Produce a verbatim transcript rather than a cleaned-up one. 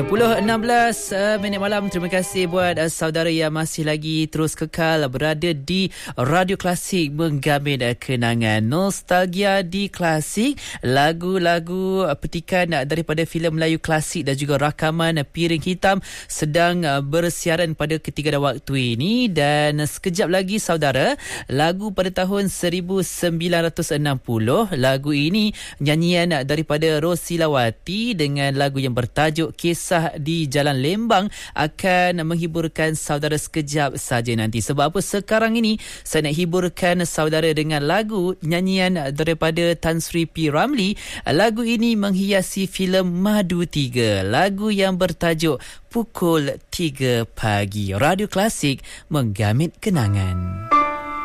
sepuluh enam belas uh, minit malam. Terima kasih buat uh, saudara yang masih lagi terus kekal berada di Radio Klasik menggamin uh, kenangan nostalgia di Klasik. Lagu-lagu uh, petikan uh, daripada filem Melayu klasik dan juga rakaman uh, Piring Hitam sedang uh, bersiaran pada ketiga waktu ini. Dan uh, sekejap lagi saudara, lagu pada tahun seribu sembilan ratus enam puluh. Lagu ini nyanyian uh, daripada Rosilawati dengan lagu yang bertajuk Kisah di Jalan Lembang akan menghiburkan saudara sekejap saja nanti. Sebab apa sekarang ini saya nak hiburkan saudara dengan lagu nyanyian daripada Tan Sri P. Ramlee. Lagu ini menghiasi filem Madu tiga, lagu yang bertajuk Pukul tiga Pagi. Radio Klasik menggamit kenangan.